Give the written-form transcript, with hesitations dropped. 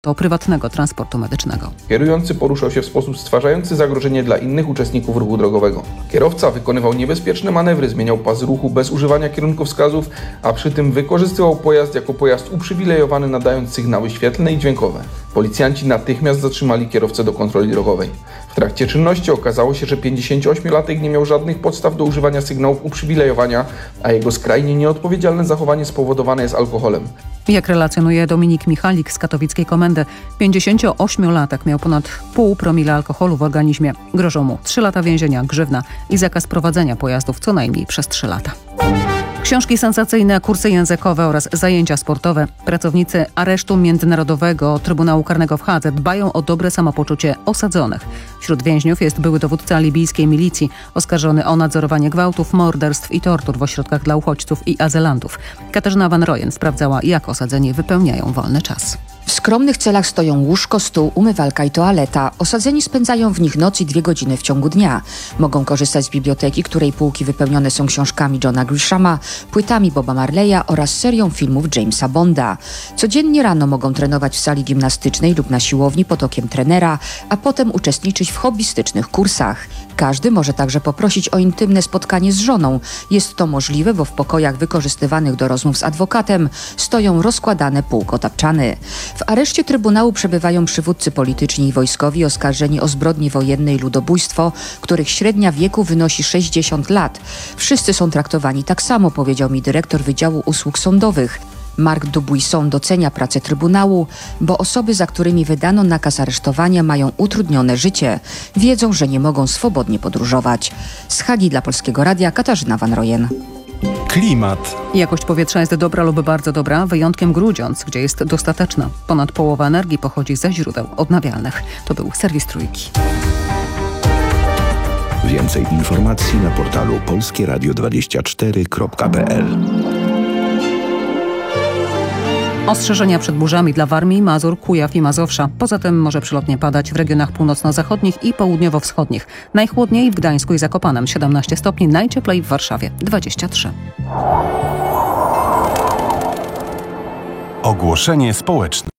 do prywatnego transportu medycznego. Kierujący poruszał się w sposób stwarzający zagrożenie dla innych uczestników ruchu drogowego. Kierowca wykonywał niebezpieczne manewry, zmieniał pas ruchu bez używania kierunkowskazów, a przy tym wykorzystywał pojazd jako pojazd uprzywilejowany, nadając sygnały świetlne i dźwiękowe. Policjanci natychmiast zatrzymali kierowcę do kontroli drogowej. W trakcie czynności okazało się, że 58-latek nie miał żadnych podstaw do używania sygnałów uprzywilejowania, a jego skrajnie nieodpowiedzialne zachowanie spowodowane jest alkoholem. Jak relacjonuje Dominik Michalik z katowickiej komendy, 58-latek miał ponad 0,5 promila alkoholu w organizmie. Grożą mu 3 lata więzienia, grzywna i zakaz prowadzenia pojazdów co najmniej przez 3 lata. Książki sensacyjne, kursy językowe oraz zajęcia sportowe. Pracownicy Aresztu Międzynarodowego Trybunału Karnego w Hadze dbają o dobre samopoczucie osadzonych. Wśród więźniów jest były dowódca libijskiej milicji, oskarżony o nadzorowanie gwałtów, morderstw i tortur w ośrodkach dla uchodźców i azylantów. Katarzyna Van Royen sprawdzała, jak osadzeni wypełniają wolny czas. W skromnych celach stoją łóżko, stół, umywalka i toaleta. Osadzeni spędzają w nich noc i 2 godziny w ciągu dnia. Mogą korzystać z biblioteki, której półki wypełnione są książkami Johna Grishama, płytami Boba Marleya oraz serią filmów Jamesa Bonda. Codziennie rano mogą trenować w sali gimnastycznej lub na siłowni pod okiem trenera, a potem uczestniczyć w hobbystycznych kursach. Każdy może także poprosić o intymne spotkanie z żoną. Jest to możliwe, bo w pokojach wykorzystywanych do rozmów z adwokatem stoją rozkładane półkotapczany. W areszcie Trybunału przebywają przywódcy polityczni i wojskowi oskarżeni o zbrodnie wojenne i ludobójstwo, których średnia wieku wynosi 60 lat. Wszyscy są traktowani tak samo, powiedział mi dyrektor Wydziału Usług Sądowych. Marc Dubuisson docenia pracę Trybunału, bo osoby, za którymi wydano nakaz aresztowania, mają utrudnione życie. Wiedzą, że nie mogą swobodnie podróżować. Z Hagi dla Polskiego Radia Katarzyna Van Royen. Klimat. Jakość powietrza jest dobra lub bardzo dobra, wyjątkiem Grudziądz, gdzie jest dostateczna. Ponad połowa energii pochodzi ze źródeł odnawialnych. To był serwis Trójki. Więcej informacji na portalu polskieradio24.pl. Ostrzeżenia przed burzami dla Warmii, Mazur, Kujaw i Mazowsza. Poza tym może przelotnie padać w regionach północno-zachodnich i południowo-wschodnich. Najchłodniej w Gdańsku i Zakopanem 17 stopni, najcieplej w Warszawie 23. Ogłoszenie społeczne.